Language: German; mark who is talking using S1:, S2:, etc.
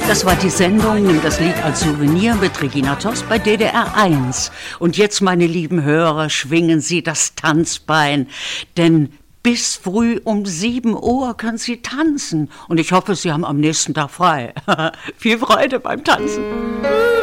S1: Das war die Sendung Nimm das Lied als Souvenir mit Regina Tost bei DDR 1. Und jetzt, meine lieben Hörer, schwingen Sie das Tanzbein, denn bis früh um 7 Uhr können Sie tanzen. Und ich hoffe, Sie haben am nächsten Tag frei. Viel Freude beim Tanzen.